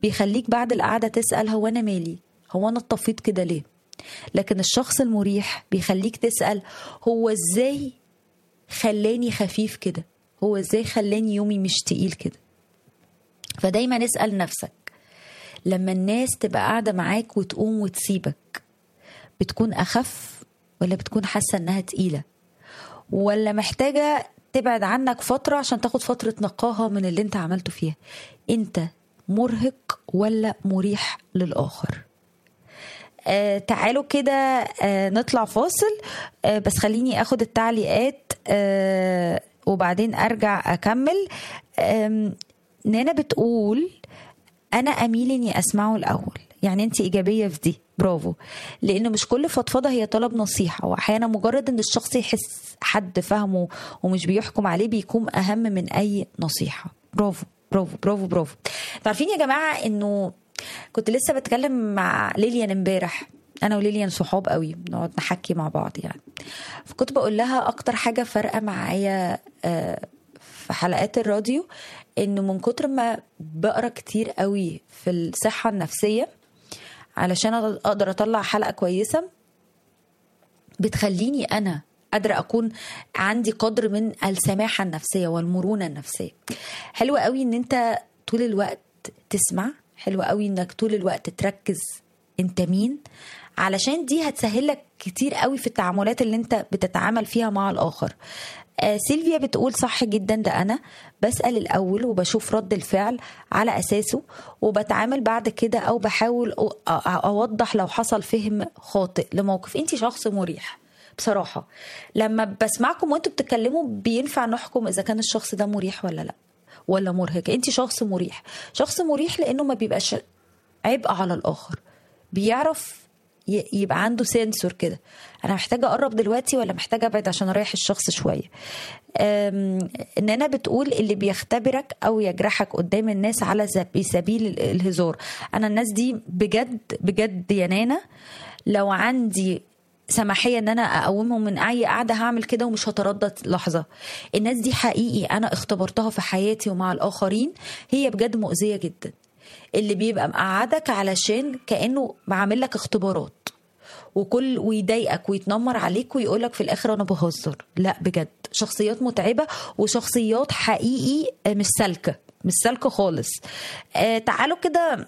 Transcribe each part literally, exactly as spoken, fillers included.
بيخليك بعد القعدة تسأل هو أنا مالي، هو أنا اتطفيت كده ليه. لكن الشخص المريح بيخليك تسأل هو ازاي خلاني خفيف كده، هو ازاي خلاني يومي مش تقيل كده. فدايما اسأل نفسك لما الناس تبقى قاعدة معاك وتقوم وتسيبك، بتكون أخف ولا بتكون حاسة انها تقيلة، ولا محتاجة تبعد عنك فترة عشان تاخد فترة نقاهة من اللي انت عملته فيها. انت مرهق ولا مريح للآخر؟ آه تعالوا كده آه نطلع فاصل، آه بس خليني اخد التعليقات آه وبعدين ارجع اكمل. آه نانا بتقول انا اميل اني اسمعه الاول. يعني انت ايجابيه في دي، برافو. لان مش كل فضفضه هي طلب نصيحه، واحيانا مجرد ان الشخص يحس حد فهمه ومش بيحكم عليه بيكون اهم من اي نصيحه. برافو برافو برافو برافو. عارفين يا جماعه انه كنت لسه بتكلم مع ليليان امبارح، انا وليليان صحاب قوي بنقعد نحكي مع بعض يعني. فكنت بقول لها اكتر حاجه فارقه معايا في حلقات الراديو انه من كتر ما بقرا كتير قوي في الصحه النفسيه علشان اقدر اطلع حلقه كويسه، بتخليني انا قادره اكون عندي قدر من السماحه النفسيه والمرونه النفسيه. حلوه قوي ان انت طول الوقت تسمع، حلوة قوي انك طول الوقت تركز انت مين، علشان دي هتسهلك كتير قوي في التعاملات اللي انت بتتعامل فيها مع الاخر. آه سيلفيا بتقول صح جدا، ده انا بسأل الاول وبشوف رد الفعل على اساسه وبتعامل بعد كده، او بحاول اوضح لو حصل فهم خاطئ لموقف. انتي شخص مريح بصراحة، لما بسمعكم وانتوا بتتكلموا بينفع نحكم اذا كان الشخص ده مريح ولا لا ولا مرهق. انت شخص مريح، شخص مريح لانه ما بيبقاش عبء على الاخر، بيعرف يبقى عنده سنسور كده، انا محتاجه اقرب دلوقتي ولا محتاجه ابعد عشان اريح الشخص شويه. ان انا بتقول اللي بيختبرك او يجرحك قدام الناس على سبيل الهزار. انا الناس دي بجد بجد يا نانا لو عندي سماحية ان انا اقومهم من اي قاعدة هعمل كده ومش هتردد لحظة. الناس دي حقيقي انا اختبرتها في حياتي ومع الاخرين، هي بجد مؤذية جدا. اللي بيبقى مقعدك علشان كأنه بعمل لك اختبارات وكل ويضايقك ويتنمر عليك ويقولك في الاخر انا بهزر. لا بجد شخصيات متعبة وشخصيات حقيقي مش سالكة مش سالكة خالص. آه تعالوا كده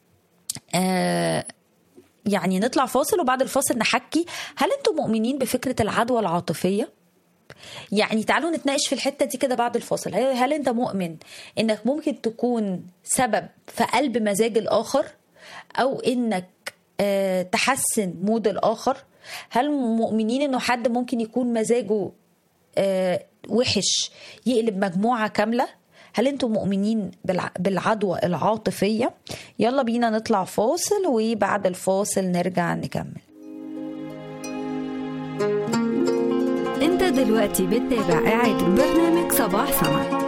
آه يعني نطلع فاصل وبعد الفاصل نحكي هل انتم مؤمنين بفكرة العدوى العاطفية؟ يعني تعالوا نتناقش في الحتة دي كده بعد الفاصل. هل انت مؤمن انك ممكن تكون سبب في قلب مزاج الآخر او انك اه تحسن مود الآخر؟ هل مؤمنين انه حد ممكن يكون مزاجه اه وحش يقلب مجموعة كاملة؟ هل انتم مؤمنين بالعدوى العاطفية؟ يلا بينا نطلع فاصل وبعد الفاصل نرجع نكمل. انت دلوقتي بتتابع إعادة برنامج صباح سما.